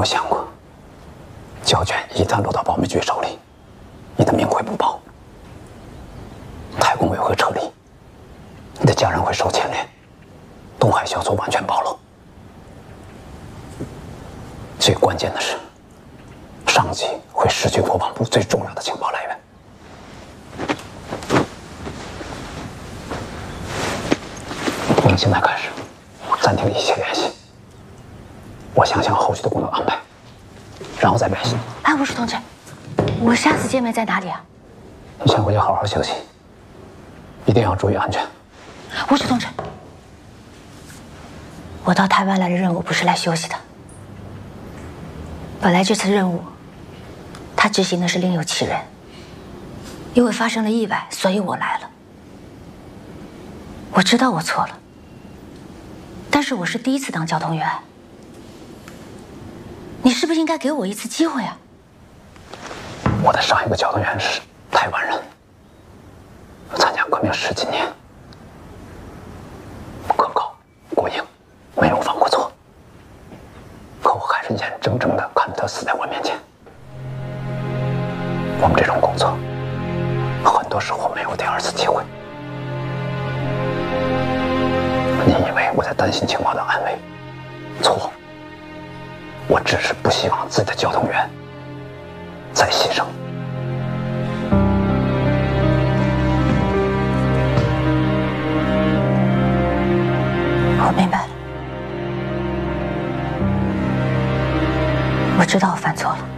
有想过，胶卷一旦落到保密局手里，你的命会不保，太公委会撤离，你的家人会受牵连，东海小组完全暴露。最关键的是，上级会失去国防部最重要的情报来源。我们现在开始暂停一切联系，我想想后续的工作安排，然后再联系。 哎，吴叔同志，我下次见面在哪里啊？ 你先回去好好休息，一定要注意安全。 吴叔同志，我到台湾来的任务不是来休息的。本来这次任务，他执行的是另有其人，因为发生了意外，所以我来了。我知道我错了，但是我是第一次当交通员，你是不是应该给我一次机会啊？ 我的上一个交通员是台湾人，参加革命10几年，可靠过硬，没有犯过错。可我还是眼睁睁地看着他死在我面前。我们这种工作，很多时候没有第二次机会。你以为我在担心情报的安危？错，我只是不希望自己的交通员再牺牲。 我明白了，我知道我犯错了。